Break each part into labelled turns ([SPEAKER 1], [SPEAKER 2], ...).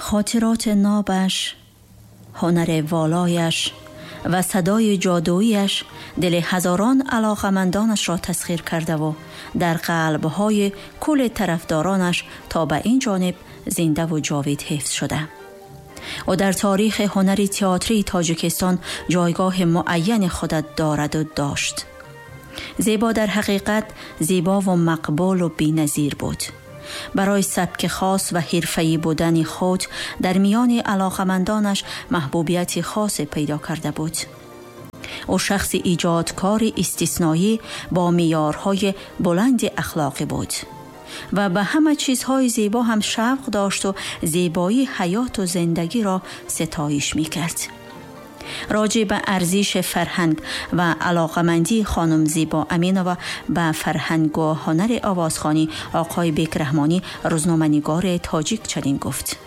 [SPEAKER 1] خاطرات نابش، هنر والایش و صدای جادوییش دل هزاران علاقمندانش را تسخیر کرده و در قلب‌های کل طرفدارانش تا به این جانب زنده و جاوید حفظ شده. و در تاریخ هنر تئاتری تاجیکستان جایگاه معین خود دارد و داشت. زیبا در حقیقت زیبا و مقبول و بی‌نظیر بود. برای سبک خاص و حرفه‌ای بودن خود در میان علاقمندانش محبوبیت خاص پیدا کرده بود. او شخص ایجادکار استثنایی با معیارهای بلند اخلاقی بود و به همه چیزهای زیبا هم شوق داشت و زیبایی حیات و زندگی را ستایش می‌کرد. راجع به ارزش فرهنگ و علاقمندی خانم زیبا امینова به فرهنگ و هنر آوازخوانی آقای بیک رحمانی روزنامه‌نگار تاجیک چنین گفت: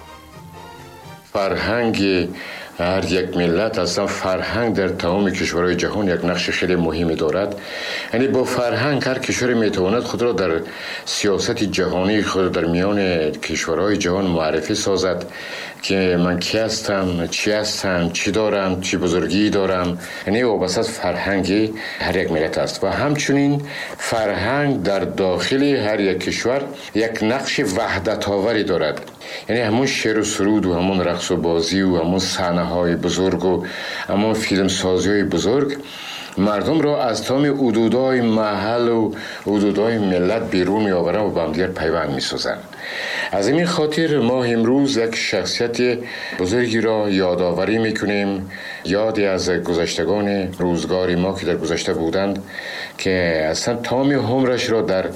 [SPEAKER 2] فرهنگ هر یک ملت، اصلا فرهنگ در تمام کشورهای جهان یک نقش خیلی مهمی دارد. یعنی با فرهنگ هر کشوری میتواند خود را در سیاست جهانی خود در میان کشورهای جهان معرفی سازد که من کی هستم، چی هستم، چی دارم، چی بزرگی دارم. یعنی وابسته از فرهنگ هر یک ملت است و همچنین فرهنگ در داخل هر یک کشور یک نقش وحدت آوری دارد. یعنی همون شعر و سرود و همون رقص و بازی و همون صحنه های بزرگ و همون فیلم سازی های بزرگ مردم را از تمام حدودهای محل و حدودهای ملت بیرون می آورند و با هم دیگر پیوند می سازند. از این خاطر ما امروز یک شخصیت بزرگی را یادآوری می کنیم، یادی از گذشتگان روزگاری ما که در گذشته بودند که اصلا تمام عمرش را در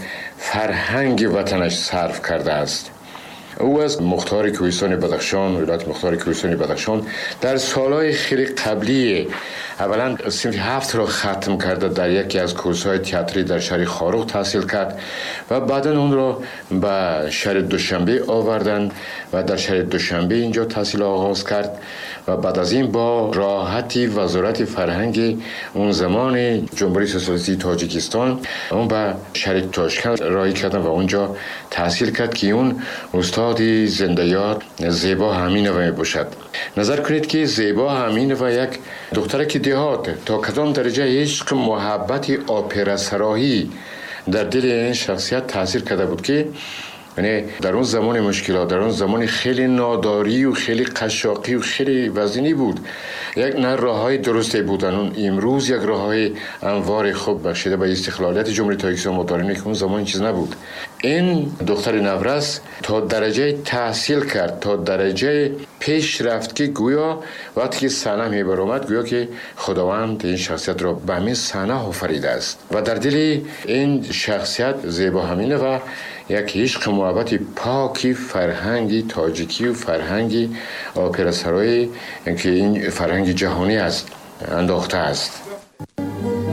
[SPEAKER 2] فرهنگ وطنش صرف کرده است. او از مختار کوهستان بدخشان، ولایت مختار کوهستان بدخشان در سالهای خیلی قبلی اولا صنف 7 را ختم کرده، در یکی از کورس‌های تئاتری در شهر خاروق تحصیل کرد و بعدا اون را به شهر دوشنبه آوردند و در شهر دوشنبه اینجا تحصیل آغاز کرد و بعد از این با راحتی وزارت فرهنگ اون زمان جمهوری سوسیالیستی تاجیکستان اون به شهر تاشکند راهی کردن و اونجا تحصیل کرد که اون استاد زنده یاد زیبا همینова می باشد. نظر کنید که زیبا همینова یک دختره که دهات تا کدام درجه عشق، محبت، اپرا سرایی در دل این شخصیت تاثیر کرده بود که یعنی در اون زمان مشکلات، در اون زمان خیلی ناداری و خیلی قشاقی و خیلی وزنی بود. یک نه راههای درسته بودن. اون امروز یک راههای انوار خوب بخشیده به استقلالیت جمهوری تاجیکستان مدارنه که اون زمان این چیز نبود. این دختر نورس تا درجه تحصیل کرد، تا درجه پیش رفت که گویا وقتی که صحنه می برآمد گویا که خداوند این شخصیت را به همین صحنه آفریده است و در دل این شخصیت زیبا همینه و یک عشق محبت پاکی فرهنگی تاجیکی و فرهنگی اپرا سرایی که این فرهنگ جهانی است انداخته است.